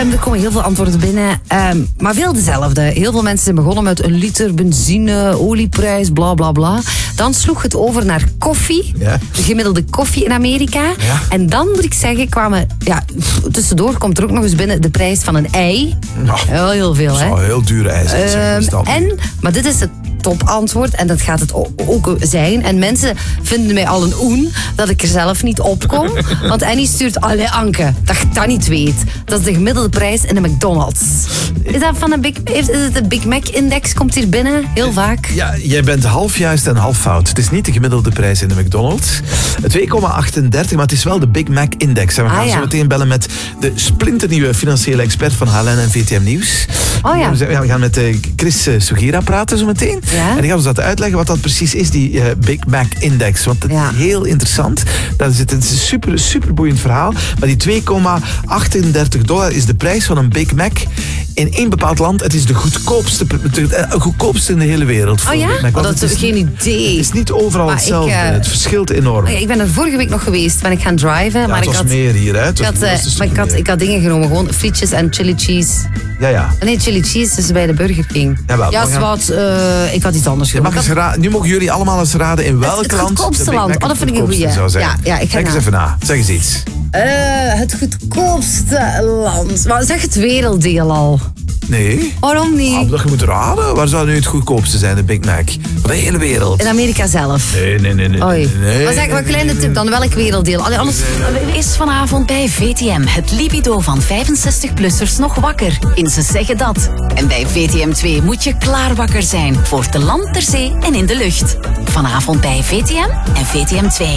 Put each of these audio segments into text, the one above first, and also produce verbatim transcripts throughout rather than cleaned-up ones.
Um, er komen heel veel antwoorden binnen, um, maar veel dezelfde. Heel veel mensen zijn begonnen met een liter benzine, olieprijs, bla bla bla. Dan sloeg het over naar koffie, Ja. de gemiddelde koffie in Amerika. Ja. En dan moet ik zeggen, kwamen, ja, tussendoor komt er ook nog eens binnen de prijs van een ei. Nou, Heel, heel veel, dat hè. zou heel duur ijs zijn. Um, en, maar dit is het topantwoord en dat gaat het ook zijn. En mensen vinden mij al een oen dat ik er zelf niet op kom. Want Annie stuurt, allee Anke, dat je dat niet weet. Dat is de gemiddelde prijs in de McDonald's. Is dat van een Big, is het de Big Mac-index? Komt hier binnen, heel vaak. Ja, jij bent half juist en half fout. Het is niet de gemiddelde prijs in de McDonald's. twee komma achtendertig, maar het is wel de Big Mac-index. En we gaan Ah, ja. zo meteen bellen met de splinternieuwe financiële expert van H L N en V T M Nieuws. Oh ja. We gaan met uh, Chris uh, Sugira praten zo meteen. Ja. En die gaat ons dat uitleggen wat dat precies is, die uh, Big Mac-index. Want dat Ja. is heel interessant. Dat is het, het is een super, super boeiend verhaal. Maar die twee komma achtendertig dollar is de prijs van een Big Mac in één bepaald land. Het is de goedkoopste, de goedkoopste in de hele wereld. Oh ja? Big Mac. Oh, Want dat het is geen idee. Het is niet overal Maar hetzelfde. ik, uh, het verschilt enorm. Oh ja, ik ben er vorige week nog geweest, ben ik gaan driven. Ja, maar het ik was had, meer hier, hè? Het ik was- had, het uh, was dus maar ik had, meer. ik had dingen genomen, gewoon frietjes en chili cheese. Ja, ja. Nee, chili cheese is bij de Burger King. Jawel, ja, we gaan- wat, uh, ik had iets anders Je mag genomen. eens ra- nu mogen jullie allemaal eens raden in welk het land goedkoopste de Big land. Mac Oh, dat vind ik een het goedkoopste goeie. zou zijn. Ja, ja, ik ga Kijk eens na. even na. Zeg eens iets. Uh, het goedkoopste land. Maar zeg het werelddeel al. Nee? Waarom niet? Ah, dat je moet raden. Waar zou nu het goedkoopste zijn, de Big Mac? Van de hele wereld. In Amerika zelf. Nee, nee, nee, nee. Oei. nee, maar zeg maar een kleine tip dan. Welk werelddeel? Allee, anders... Is vanavond bij V T M het libido van vijfenzestig-plussers nog wakker? In Ze Zeggen Dat. En bij V T M twee moet je klaar wakker zijn voor te land, ter zee en in de lucht. Vanavond bij V T M en V T M twee.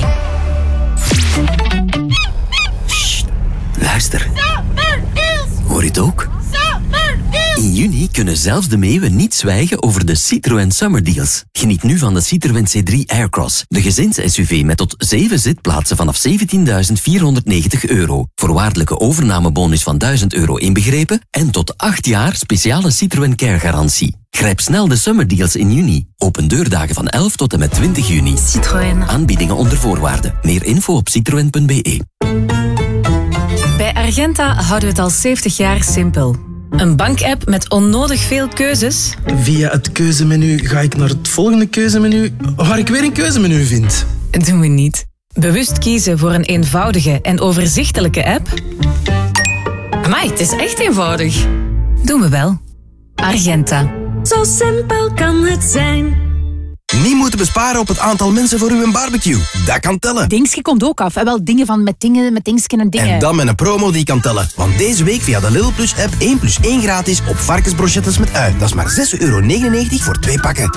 Luister. Hoor je het ook? In juni kunnen zelfs de meeuwen niet zwijgen over de Citroën Summer Deals. Geniet nu van de Citroën C drie Aircross, de gezins-S U V met tot zeven zitplaatsen vanaf zeventienduizend vierhonderdnegentig euro. Voorwaardelijke overnamebonus van duizend euro inbegrepen en tot acht jaar speciale Citroën Care garantie. Grijp snel de Summer Deals in juni. Open deurdagen van elf tot en met twintig juni. Citroën. Aanbiedingen onder voorwaarden. Meer info op citroen punt b e. Bij Argenta houden we het al zeventig jaar simpel. Een bankapp met onnodig veel keuzes? Via het keuzemenu ga ik naar het volgende keuzemenu, waar ik weer een keuzemenu vind. Doen we niet. Bewust kiezen voor een eenvoudige en overzichtelijke app? Amai, het is echt eenvoudig. Doen we wel. Argenta. Zo simpel kan het zijn. Niet moeten besparen op het aantal mensen voor uw barbecue. Dat kan tellen. Dingske komt ook af. En wel dingen van met dingen, met dingsken en dingen. En dan met een promo die kan tellen. Want deze week via de Lidl Plus app één plus één gratis op varkensbrochettes met ui. Dat is maar zes euro negenennegentig voor twee pakken.